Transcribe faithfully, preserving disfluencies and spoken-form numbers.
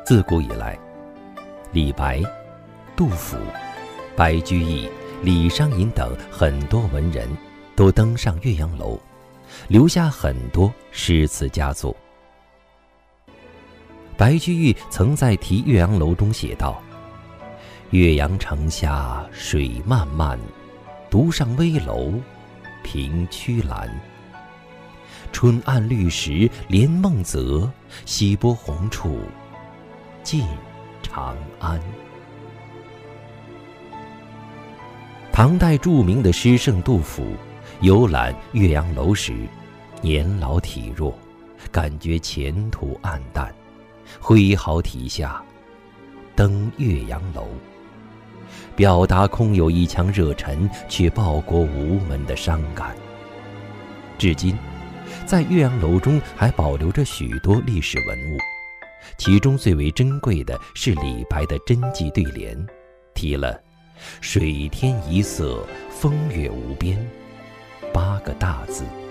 自古以来，李白、杜甫、白居易、李商隐等很多文人都登上岳阳楼，留下很多诗词佳作。白居易曾在题岳阳楼中写道：岳阳城下水漫漫，独上危楼凭曲栏。春暗绿时连梦泽，西波红处近长安。唐代著名的诗圣杜甫游览岳阳楼时，年老体弱，感觉前途黯淡，挥毫题下登岳阳楼，表达空有一腔热忱却报国无门的伤感。至今在岳阳楼中还保留着许多历史文物，其中最为珍贵的是李白的真迹对联，题了水天一色，风月无边八个大字。